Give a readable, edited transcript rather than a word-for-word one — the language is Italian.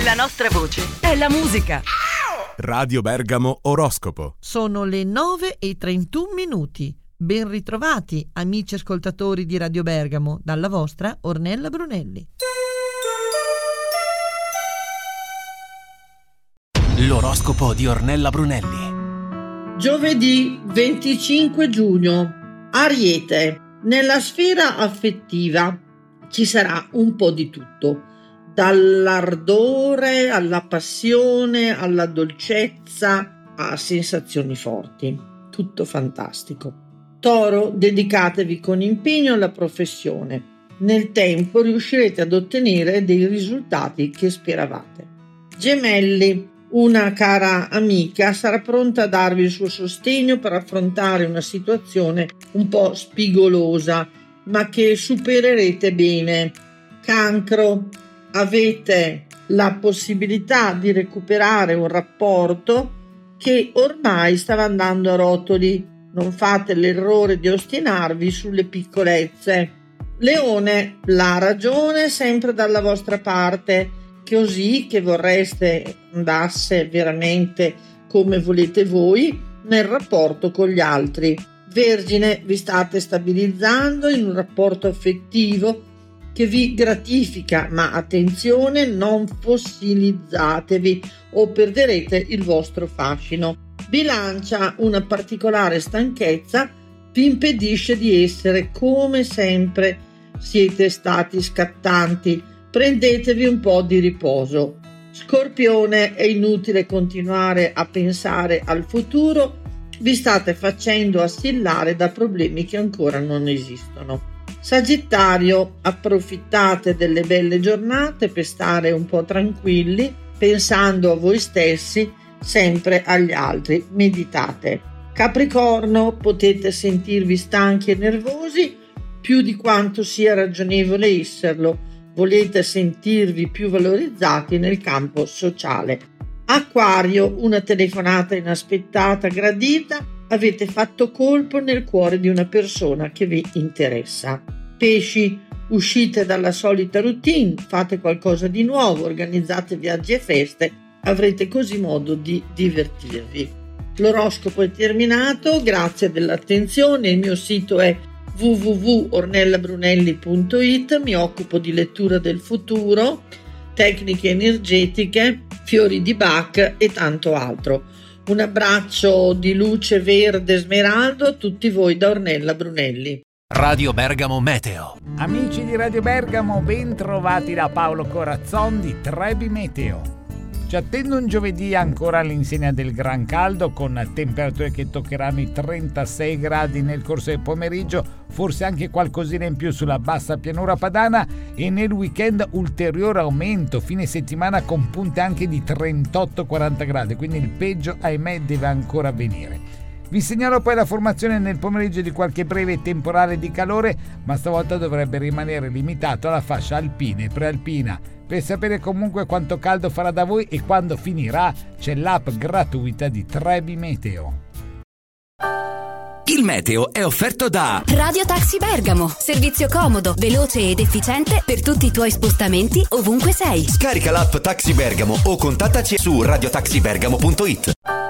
La nostra voce è la musica. Radio Bergamo Oroscopo. Sono le 9:31. Ben ritrovati, amici ascoltatori di Radio Bergamo, dalla vostra Ornella Brunelli. L'oroscopo di Ornella Brunelli. Giovedì 25 giugno. Ariete. Nella sfera affettiva ci sarà un po' di tutto, dall'ardore alla passione, alla dolcezza, a sensazioni forti. Tutto fantastico. Toro, dedicatevi con impegno alla professione. Nel tempo riuscirete ad ottenere dei risultati che speravate. Gemelli, una cara amica sarà pronta a darvi il suo sostegno per affrontare una situazione un po' spigolosa, ma che supererete bene. Cancro, avete la possibilità di recuperare un rapporto che ormai stava andando a rotoli. Non fate l'errore di ostinarvi sulle piccolezze. Leone, la ragione è sempre dalla vostra parte, così che vorreste andasse veramente come volete voi nel rapporto con gli altri. Vergine, vi state stabilizzando in un rapporto affettivo che vi gratifica, ma attenzione, non fossilizzatevi o perderete il vostro fascino. Bilancia, una particolare stanchezza vi impedisce di essere come sempre siete stati scattanti. Prendetevi un po' di riposo. Scorpione, è inutile continuare a pensare al futuro, vi state facendo assillare da problemi che ancora non esistono. Sagittario, approfittate delle belle giornate per stare un po' tranquilli, pensando a voi stessi, sempre agli altri. Meditate. Capricorno, potete sentirvi stanchi e nervosi più di quanto sia ragionevole esserlo. Volete sentirvi più valorizzati nel campo sociale. Acquario, una telefonata inaspettata gradita, avete fatto colpo nel cuore di una persona che vi interessa. Pesci, uscite dalla solita routine, fate qualcosa di nuovo, organizzate viaggi e feste, avrete così modo di divertirvi. L'oroscopo è terminato, grazie dell'attenzione, il mio sito è www.ornellabrunelli.it, mi occupo di lettura del futuro, tecniche energetiche, fiori di Bach e tanto altro. Un abbraccio di luce verde smeraldo a tutti voi da Ornella Brunelli. Radio Bergamo Meteo. Amici di Radio Bergamo, ben trovati da Paolo Corazzon di Trebi Meteo. Ci attende un giovedì ancora all'insegna del gran caldo, con temperature che toccheranno i 36 gradi nel corso del pomeriggio, forse anche qualcosina in più sulla bassa pianura padana, e nel weekend ulteriore aumento, fine settimana con punte anche di 38-40 gradi, quindi il peggio ahimè deve ancora venire. Vi segnalo poi la formazione nel pomeriggio di qualche breve temporale di calore, ma stavolta dovrebbe rimanere limitato alla fascia alpina e prealpina. Per sapere comunque quanto caldo farà da voi e quando finirà, c'è l'app gratuita di Trebi Meteo. Il meteo è offerto da Radio Taxi Bergamo, servizio comodo, veloce ed efficiente per tutti i tuoi spostamenti ovunque sei. Scarica l'app Taxi Bergamo o contattaci su radiotaxibergamo.it.